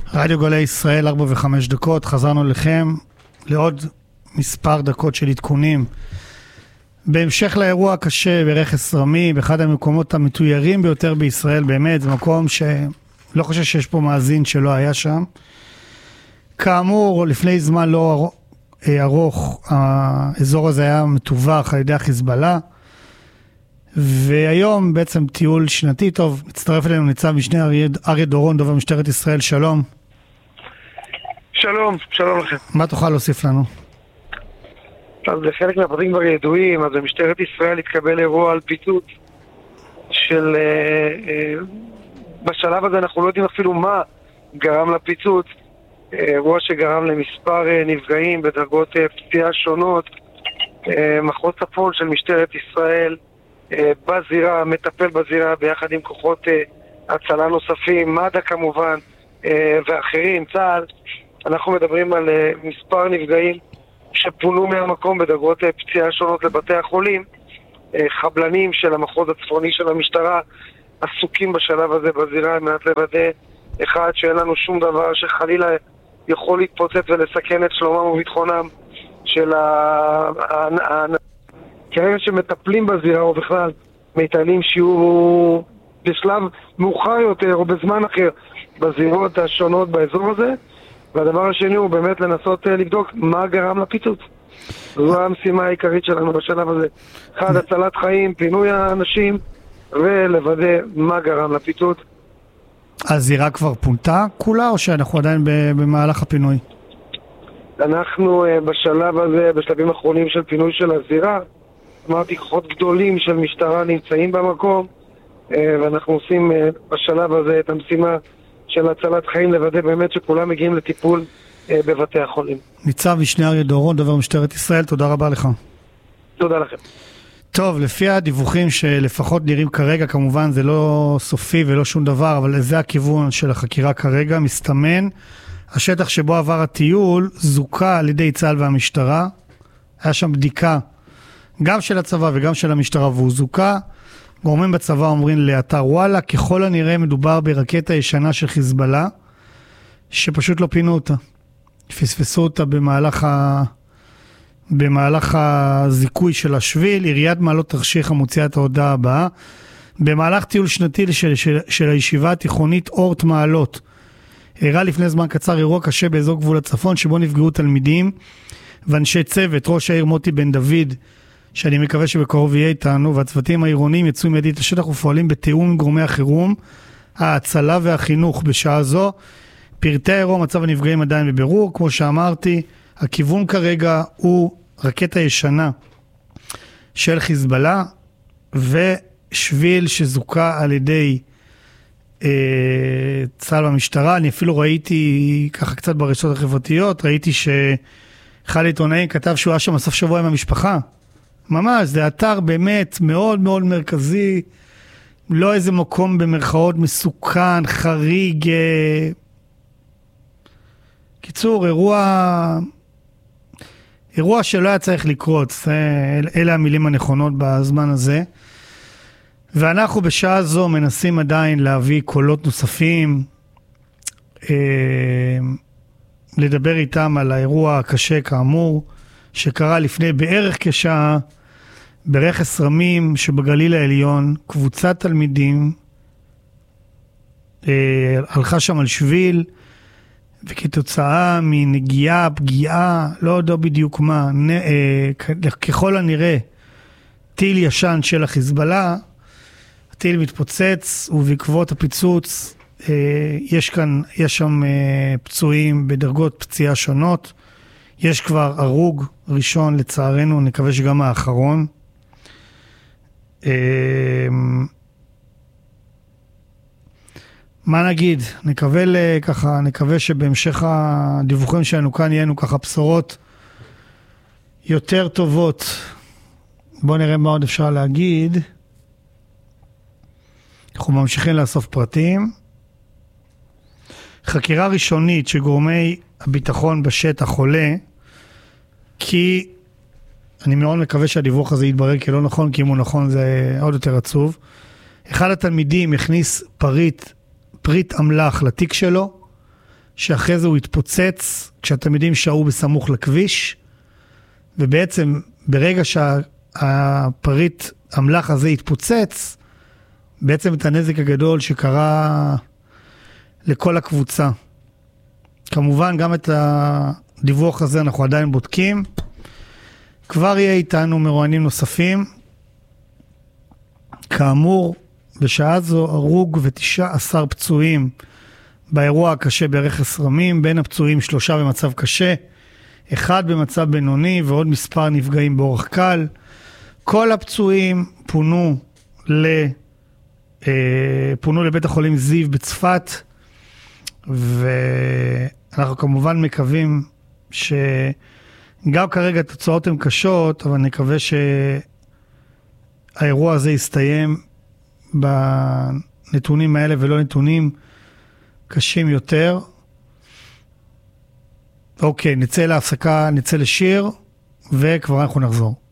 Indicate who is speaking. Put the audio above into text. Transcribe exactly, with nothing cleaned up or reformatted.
Speaker 1: רדיו גלי ישראל, ארבע וחמש דקות, חזרנו לכם לעוד מספר דקות של עדכונים. בהמשך לאירוע הקשה ברכס רמי, באחד המקומות המתוירים ביותר בישראל, באמת, זה מקום שלא חושב שיש פה מאזין שלא היה שם. כאמור, לפני זמן לא ארוך, האזור הזה היה מטווח על ידי החיזבאללה, והיום בעצם טיול שנתי. טוב, מצטרף אלינו ניצב משנה אריה דורון, דובר משטרת ישראל, שלום.
Speaker 2: שלום, שלום לכם.
Speaker 1: מה תוכל להוסיף לנו?
Speaker 2: אז לחלק מהפרטים כבר ידועים, אז במשטרת ישראל התקבל אירוע על פיצוץ של... אה, אה, בשלב הזה אנחנו לא יודעים אפילו מה גרם לפיצוץ, אירוע שגרם למספר אה, נפגעים בדרגות אה, פציעה שונות. אה, מחוז צפון של משטרת ישראל אה, בזירה, מטפל בזירה ביחד עם כוחות אה, הצלה נוספים, מד"א כמובן, אה, ואחרים, צה"ל. אנחנו מדברים על אה, מספר נפגעים שפונו מהמקום בדרגות אה, פציעה שונות לבתי החולים. אה, חבלנים של המחוז הצפוני של המשטרה עסוקים בשלב הזה בזירה על מנת לוודא אחד שאין לנו שום דבר שחלילה יכול להתפוצץ ולסכן את שלומם וביטחונם של האנשים. כרגע שמטפלים בזירה או בכלל מטיילים שיהיו בשלב מאוחר יותר או בזמן אחר בזירות השונות באזור הזה. והדבר השני הוא באמת לנסות לבדוק מה גרם לפיצוץ. זו המשימה העיקרית שלנו בשלב הזה. אחד, הצלת חיים, פינוי האנשים ולוודא מה גרם לפיצוץ.
Speaker 1: הזירה כבר פונתה כולה או שאנחנו עדיין במהלך הפינוי?
Speaker 2: אנחנו בשלב הזה, בשלבים האחרונים של פינוי של הזירה, אמרתי, כוחות גדולים של משטרה נמצאים במקום, ואנחנו עושים בשלב הזה את המשימה של הצלת חיים, לוודא באמת שכולם מגיעים לטיפול בבתי החולים.
Speaker 1: ניצב משנה אריה דורון, דובר משטרת ישראל, תודה רבה לך.
Speaker 2: תודה לכם.
Speaker 1: טוב, לפי הדיווחים שלפחות נראים כרגע, כמובן זה לא סופי ולא שום דבר, אבל זה הכיוון של החקירה כרגע, מסתמן. השטח שבו עבר הטיול זוקה על ידי צה"ל והמשטרה, היה שם בדיקה גם של הצבא וגם של המשטרה, והוא זוקה. גורמים בצבא אומרים לאתר וואלה, ככל הנראה מדובר ברקטה ישנה של חיזבאללה, שפשוט לא פינו אותה. פספסו אותה במהלך ה... במהלך הזיקוי של השביל. עיריית מעלות תרשיחא מוציאה את ההודעה הבאה: במהלך טיול שנתי של, של, של הישיבה התיכונית אורט מעלות, אירע לפני זמן קצר אירוע קשה באזור גבול הצפון, שבו נפגעו תלמידים ואנשי צוות. ראש העיר מוטי בן דוד, שאני מקווה שבקרוב יהיה איתנו, והצוותים העירוניים יצאו מיידית לשטח ופועלים בתיאום עם גורמי החירום, ההצלה והחינוך בשעה זו. פרטי האירוע, מצב הנפגעים עדיין בבירור. כמו שאמרתי, הכיוון כרגע הוא רקטה ישנה של חיזבאללה ושביל שזוקה על ידי אה, צה"ל במשטרה. אני אפילו ראיתי ככה קצת ברשתות החברתיות, ראיתי שאחד העיתונאים כתב שהוא היה שם בסוף שבוע עם המשפחה. ממש, זה אתר באמת מאוד מאוד מרכזי, לא איזה מקום במרכאות מסוכן, חריג. אה... קיצור, אירוע... אירוע שלא היה צריך לקרות, אלה המילים הנכונות בזמן הזה. ואנחנו בשעה זו מנסים עדיין להביא קולות נוספים, אה, לדבר איתם על האירוע הקשה כאמור, שקרה לפני בערך כשעה, ברכס רמים שבגליל העליון. קבוצת תלמידים אה, הלכה שם על שביל, וכתוצאה מנגיעה, פגיעה, לא יודע בדיוק מה, נ, אה, ככל הנראה טיל ישן של החיזבאללה, הטיל מתפוצץ, ובעקבות הפיצוץ אה, יש כאן, יש שם אה, פצועים בדרגות פציעה שונות. יש כבר הרוג ראשון לצערנו, נקווה שגם האחרון. אה, מה נגיד? נקווה ככה, נקווה שבהמשך הדיווחים שלנו כאן יהינו ככה בשורות יותר טובות. בואו נראה מה עוד אפשר להגיד. אנחנו ממשיכים לאסוף פרטים. חקירה ראשונית שגורמי הביטחון בשטח עולה, כי אני מאוד מקווה שהדיווח הזה יתברר כלא נכון, כי אם הוא נכון זה עוד יותר עצוב. אחד התלמידים הכניס פריט פריט אמל"ח לתיק שלו, שאחרי זה הוא התפוצץ כשהתלמידים שהו בסמוך לכביש, ובעצם ברגע שהפריט המלח הזה התפוצץ, בעצם את הנזק הגדול שקרה לכל הקבוצה. כמובן גם את הדיווח הזה אנחנו עדיין בודקים. כבר יהיה איתנו מרואיינים נוספים. כאמור, בשעה זו הרוג ותשעה עשר פצועים באירוע הקשה ברכס רמים, בין הפצועים שלושה במצב קשה, אחד במצב בינוני ועוד מספר נפגעים באורח קל. כל הפצועים פונו ל... פונו לבית החולים זיו בצפת, ואנחנו כמובן מקווים שגם כרגע התוצאות הן קשות, אבל נקווה שהאירוע הזה יסתיים בנתונים האלה ולא נתונים קשים יותר. אוקיי, נצא להפסקה, נצא לשיר, וכבר אנחנו נחזור.